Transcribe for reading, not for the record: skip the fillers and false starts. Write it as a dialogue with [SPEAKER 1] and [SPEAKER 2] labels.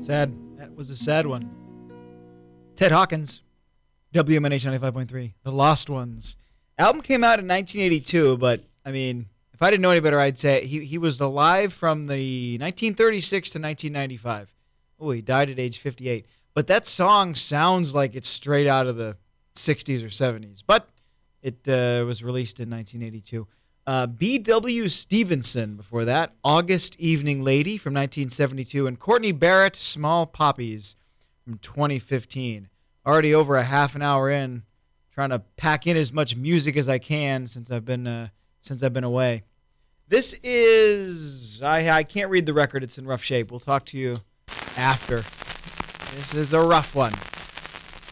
[SPEAKER 1] Sad. That was a sad one. Ted Hawkins, WMNH 95.3, The Lost Ones. Album came out in 1982, but, I mean, if I didn't know any better, I'd say he was alive from the 1936 to 1995. Oh, he died at age 58. But that song sounds like it's straight out of the 60s or 70s. But it was released in 1982. B.W. Stevenson before that. August Evening Lady from 1972. And Courtney Barrett, Small Poppies from 2015. Already over a half an hour in, trying to pack in as much music as I can since I've been away. This is I can't read the record; it's in rough shape. We'll talk to you after. This is a rough one.